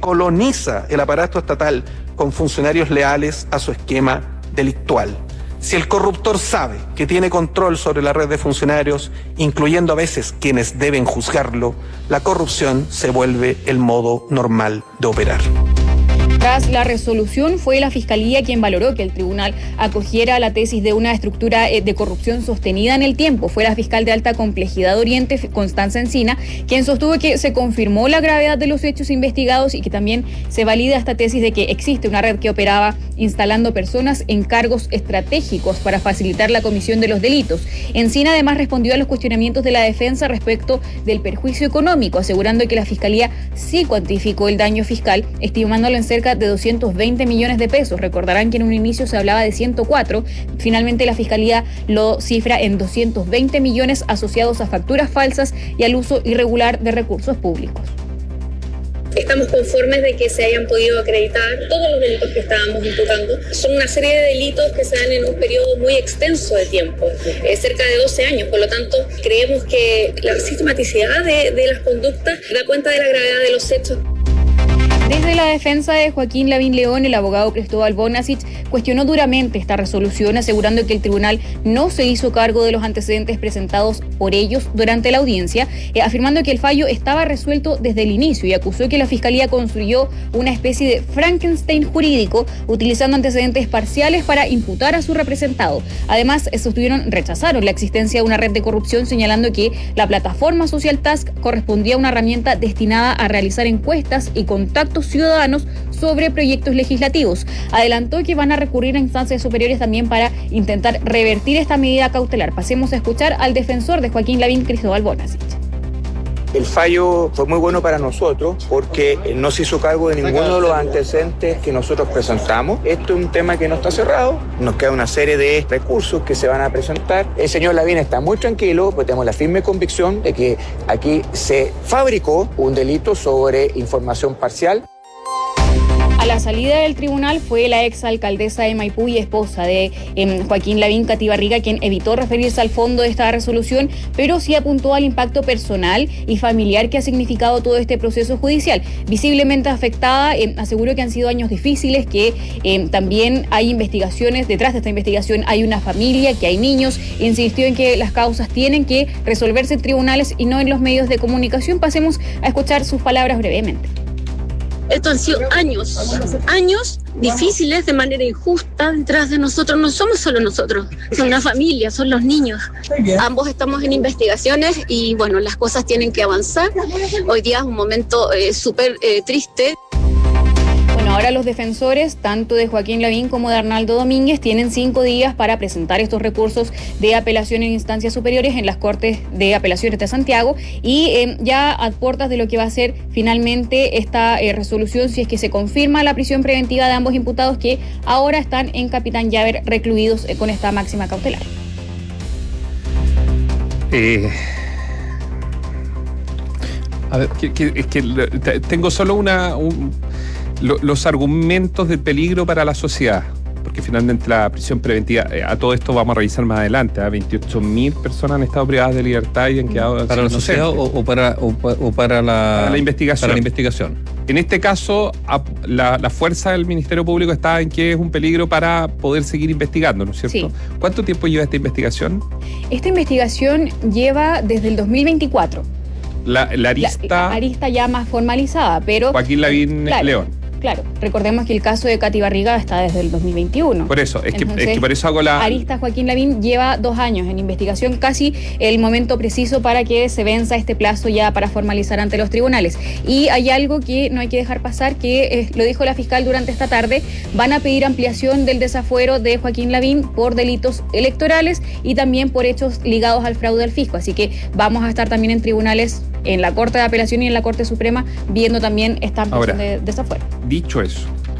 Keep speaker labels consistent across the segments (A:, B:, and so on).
A: coloniza el aparato estatal con funcionarios leales a su esquema delictual. Si el corruptor sabe que tiene control sobre la red de funcionarios, incluyendo a veces quienes deben juzgarlo, la corrupción se vuelve el modo normal de operar.
B: Tras la resolución, fue la Fiscalía quien valoró que el tribunal acogiera la tesis de una estructura de corrupción sostenida en el tiempo. Fue la fiscal de alta complejidad de Oriente, Constanza Encina, quien sostuvo que se confirmó la gravedad de los hechos investigados y que también se valida esta tesis de que existe una red que operaba instalando personas en cargos estratégicos para facilitar la comisión de los delitos. Encina además respondió a los cuestionamientos de la defensa respecto del perjuicio económico, asegurando que la Fiscalía sí cuantificó el daño fiscal, estimándolo en cerca de 220 millones de pesos. Recordarán que en un inicio se hablaba de 104. Finalmente la Fiscalía lo cifra en 220 millones asociados a facturas falsas y al uso irregular de recursos públicos.
C: Estamos conformes de que se hayan podido acreditar todos los delitos que estábamos imputando. Son una serie de delitos que se dan en un periodo muy extenso de tiempo, cerca de 12 años. Por lo tanto, creemos que la sistematicidad de las conductas da cuenta de la gravedad de los hechos.
B: Desde la defensa de Joaquín Lavín León, el abogado Cristóbal Bonasich cuestionó duramente esta resolución, asegurando que el tribunal no se hizo cargo de los antecedentes presentados por ellos durante la audiencia, afirmando que el fallo estaba resuelto desde el inicio y acusó que la Fiscalía construyó una especie de Frankenstein jurídico utilizando antecedentes parciales para imputar a su representado. Además, rechazaron la existencia de una red de corrupción, señalando que la plataforma Social Task correspondía a una herramienta destinada a realizar encuestas y contactos ciudadanos sobre proyectos legislativos. Adelantó que van a recurrir a instancias superiores también para intentar revertir esta medida cautelar. Pasemos a escuchar al defensor de Joaquín Lavín, Cristóbal Bonasich.
D: El fallo fue muy bueno para nosotros porque no se hizo cargo de ninguno de los antecedentes que nosotros presentamos. Esto es un tema que no está cerrado, nos queda una serie de recursos que se van a presentar. El señor Lavín está muy tranquilo, pues tenemos la firme convicción de que aquí se fabricó un delito sobre información parcial.
B: A la salida del tribunal fue la exalcaldesa de Maipú y esposa de Joaquín Lavín, Katy Barriga, quien evitó referirse al fondo de esta resolución, pero sí apuntó al impacto personal y familiar que ha significado todo este proceso judicial. Visiblemente afectada, aseguró que han sido años difíciles, que también hay investigaciones, detrás de esta investigación hay una familia, que hay niños. Insistió en que las causas tienen que resolverse en tribunales y no en los medios de comunicación. Pasemos a escuchar sus palabras brevemente.
E: Esto han sido años difíciles de manera injusta detrás de nosotros. No somos solo nosotros, son una familia, son los niños. Ambos estamos en investigaciones y bueno, las cosas tienen que avanzar. Hoy día es un momento súper triste.
B: Ahora los defensores, tanto de Joaquín Lavín como de Arnaldo Domínguez, tienen 5 días para presentar estos recursos de apelación en instancias superiores en las Cortes de Apelaciones de Santiago y ya a puertas de lo que va a ser finalmente esta resolución, si es que se confirma la prisión preventiva de ambos imputados que ahora están en Capitán Llaver recluidos con esta máxima cautelar.
F: A ver, tengo solo los argumentos del peligro para la sociedad, porque finalmente la prisión preventiva, a todo esto vamos a revisar más adelante, 28.000 personas han estado privadas de libertad y han quedado
G: ¿para la sociedad o para la
F: investigación?
G: Para la investigación.
F: En este caso, la fuerza del Ministerio Público está en que es un peligro para poder seguir investigando, ¿no es cierto?
B: Sí.
F: ¿Cuánto tiempo lleva esta investigación?
B: Esta investigación lleva desde el 2024.
F: La arista
B: ya más formalizada, pero
F: Joaquín Lavín León.
B: Claro, recordemos que el caso de Katy Barriga está desde el 2021.
F: Por eso, es que por eso hago la...
B: Arista Joaquín Lavín lleva 2 años en investigación, casi el momento preciso para que se venza este plazo ya para formalizar ante los tribunales. Y hay algo que no hay que dejar pasar, que lo dijo la fiscal durante esta tarde, van a pedir ampliación del desafuero de Joaquín Lavín por delitos electorales y también por hechos ligados al fraude al fisco. Así que vamos a estar también en tribunales, en la Corte de Apelación y en la Corte Suprema, viendo también esta ampliación de desafuero.
F: Dicho eso,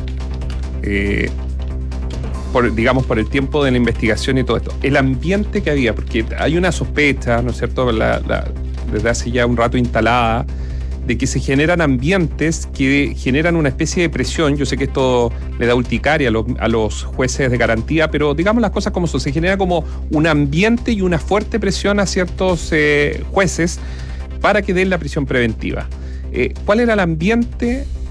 F: por el tiempo de la investigación y todo esto, el ambiente que había, porque hay una sospecha, ¿no es cierto?, desde hace ya un rato instalada, de que se generan ambientes que generan una especie de presión. Yo sé que esto le da urticaria a los jueces de garantía, pero digamos las cosas como son, se genera como un ambiente y una fuerte presión a ciertos jueces para que den la prisión preventiva. ¿Cuál era el ambiente